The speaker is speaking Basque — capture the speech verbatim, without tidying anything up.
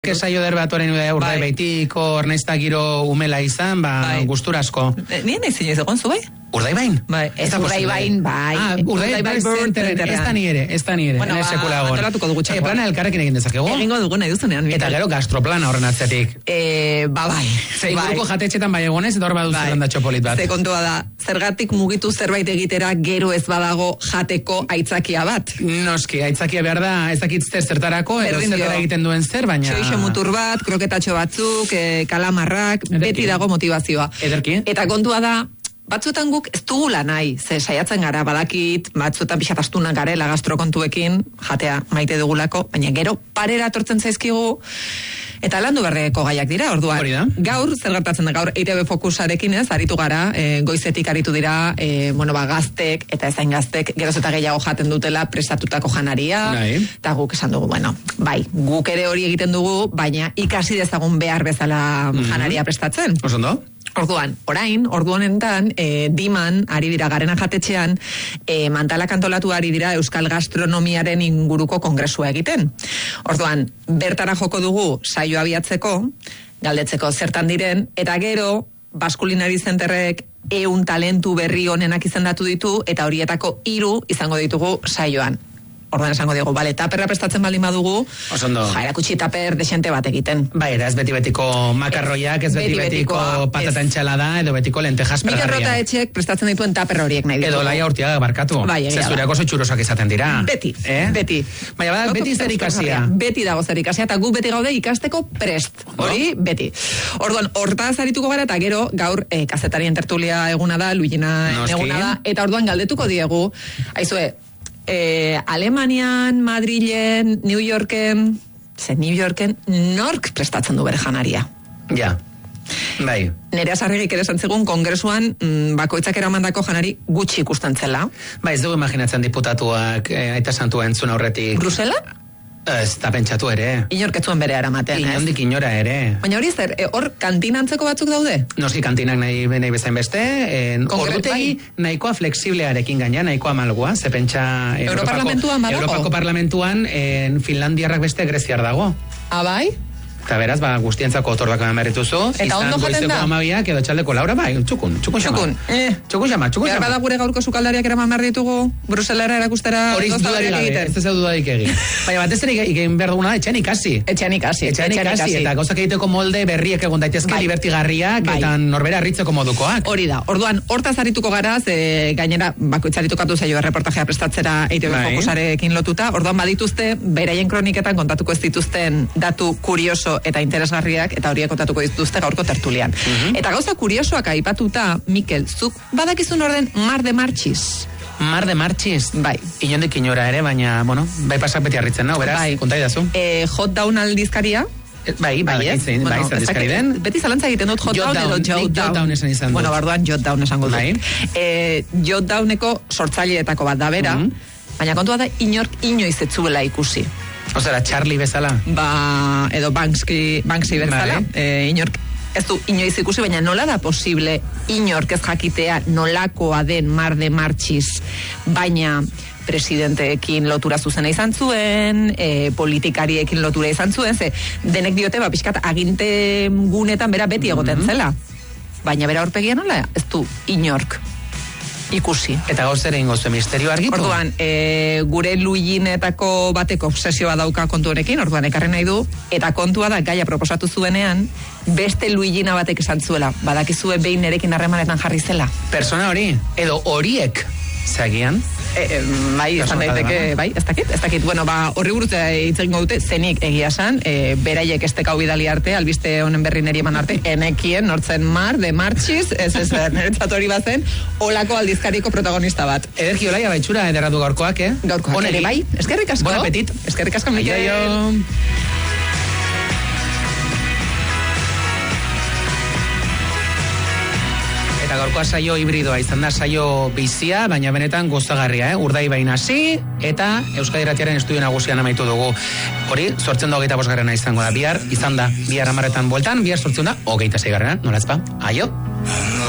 Que saio derbatoren urdai baitik, hor naizta giro umela izan, ba, gustura asko. Nien ez zinez egon zu bai? Urdai bain? Bai, ez urdai bain, bai. Ah, urdai bain zenteren, ez da ni ere, ez da ni ere, bueno, ez sekula egon. antolatuko dugu txakoa. E, plana elkarrekin egin dezakegu? Egingo dugu nahi duzunean. Eta gero gastroplana horren atzetik. Eh, ba, bai. Zei guruko jatetxetan bai egonez, eta hor baduz zerrandatxo polit bat. Ze kontua da, zergatik mugitu zerbait egitera gero ez badago jateko aitzakia bat. Noski, aitzakia behar da, ez dakit zer zertarako, edo zertara egiten duen zer, baina... Txoixo mutur bat, kroketatxo batzuk, eh, kalamarrak, Ederki. beti dago motivazioa. Ederki. Eta kontua da, batzuetan guk ez dugula nahi, ze saiatzen gara, badakit, batzuetan pixatastunak garela gastrokontuekin, jatea maite dugulako, baina gero parera tortzen zaizkigu, eta landu berreko gaiak dira, orduan. Hori da. Gaur, zer gertatzen da, gaur E T B Fokusarekin ez, aritu gara, e, goizetik aritu dira, e, bueno, ba, gaztek, eta ezain gaztek, geroz eta gehiago jaten dutela prestatutako janaria, Bai. eta guk esan dugu, bueno, bai, guk ere hori egiten dugu, baina ikasi dezagun behar bezala janaria prestatzen. Osondo? Orduan, orain, ordu honetan, e, Diman, ari dira garena jatetxean, e, Mantalak antolatu ari dira Euskal Gastronomiaren inguruko kongresua egiten. Orduan, bertara joko dugu saio abiatzeko, galdetzeko zertan diren, eta gero, Baskulinari Zenterrek ehun talentu berri honenak izendatu ditu, eta horietako hiru izango ditugu saioan. Orduan esango digu, bale, taperra prestatzen baldin badugu, Osondo. ja, erakutsi taper desente bat egiten. Bai, era, ez beti-betiko makarroiak, ez beti-betiko patata entxalada, edo betiko lentejas Mikel pergarria. Rota etxek prestatzen dituen taper horiek nahi ditugu. Edo Laia Urtiaga barkatu. Bai, egia da. Zezuriak oso txurosak izaten dira. Beti, eh? beti. Baina bada, beti zer ikasia. Beti dago zer ikasia, eta gu beti gaude ikasteko prest. Hori, beti. Orduan, hortaz arituko gara, eta gero, gaur, eh, kazetarien tertulia eguna da, Luigina Noski. eguna da, eta orduan galdetuko diegu, aizue, eh, Alemanian, Madrilen, New Yorken, ze New Yorken, nork prestatzen du bere janaria. Ja. Bai. Nerea Sarregik ere esan zegoen kongresuan mm, bakoitzak eramandako janari gutxi ikusten zela. Ba, ez dugu imaginatzen diputatuak eh, aita santua entzun aurretik. Brusela? Ez, da pentsatu ere. Inork ez zuen bere eramaten, ez? Inondik inora ere. Baina hori zer, e, hor kantinantzeko batzuk daude? Noski kantinak nahi, nahi bezain beste, en, Konkret, ordutegi nahikoa fleksiblearekin gaina, nahikoa malgoa, ze pentsa... en, Europarlamentuan badago? Europako parlamentuan, en, Finlandiarrak beste greziar dago. Ah, bai? Eta beraz, ba, guztientzako otordak eman berrituzu. Eta ondo jaten da? Amabiak edo txaldeko laura, bai, txukun, txukun xama. Txukun, eh. Txukun xama, txukun Behar xama. bada gure gaurko sukaldariak eraman behar ditugu, Bruselera erakustera Hori gauza dudarik horiek gabe, ez ez dudarik egin. Baina batez ere egin behar duguna da, etxean ikasi. Etxean ikasi, Etxean ikasi, eta gauzak egiteko molde berriek egon daitezke, Bai. libertigarriak, Bai. eta norbera harritzeko modukoak. Hori da, orduan, hortaz arituko gara, ze gainera, bakoitzari tokatu zaio erreportajea prestatzera E T B Bai. Fokusarekin lotuta, orduan badituzte, beraien kroniketan kontatuko ez dituzten datu kurioso eta interesgarriak, eta horiek kontatuko dituzte gaurko tertulian. Eta gauza kuriosoak aipatuta, Mikel, zuk badakizun orden Mar de Marchis? Mar de Marchis. Bai. Inondik inora ere, baina, bueno, bai pasak beti harritzen, no? Beraz, Bai. konta idazu. Eh, hot down aldizkaria, Eh, Bai, bai, ez? bai, bai, zer dizkari den. Beti zalantza egiten dut hot Jot down edo down, jot nik down. jot down esan izan dut. Bueno, barduan jot down esango dut. Bai. Eh, jot downeko sortzaileetako bat da bera, Mhm. baina kontua da inork inoiz ez zuela ikusi. Osea, Charlie bezala. Ba, edo Banksy, Banksy bezala, Bai. eh, inork ez du inoiz ikusi, baina nola da posible inork ez jakitea nolakoa den Mar de Marchis, baina presidenteekin lotura zuzena izan zuen, e, politikariekin lotura izan zuen, ze denek diote, ba, pixkat aginte gunetan bera beti egoten zela. Baina bera aurpegia nola, ez du inork ikusi. Eta gauz ere ingo zuen misterio argitu. Orduan, e, gure luiinetako bateko obsesioa dauka kontu honekin, orduan ekarri nahi du, eta kontua da gaia proposatu zuenean, beste luiina batek esan zuela, badakizue behin nerekin harremanetan jarri zela. Persona hori, edo horiek, zagian. E, e, bai, esan daiteke, bai, ez dakit, ez dakit, bueno, ba, horri buruz hitz egingo dute, zenik egia esan, e, beraiek estekau bidali arte, albiste honen berri neri eman arte, enekien, nortzen Mar de Marchis, ez ez, niretzat hori bazen, olako aldizkariko protagonista bat. Ederki Olaia baitxura ederatu gaurkoak, eh? Gaurkoak Onegi. ere bai, eskerrik asko. Bon apetit. Eskerrik asko, Mikel. Aio. Eta gaurkoa saio hibridoa izan da, saio bizia, baina benetan gozagarria, eh? Urdai bain hasi, eta Euskadi Irratiaren estudio nagusian amaitu dugu. Hori, sortzen da hogeita bosgarrena izango da. Bihar, izan da, bihar amarretan bueltan, bihar sortzen da hogeita zeigarrena, nolazpa? Aio!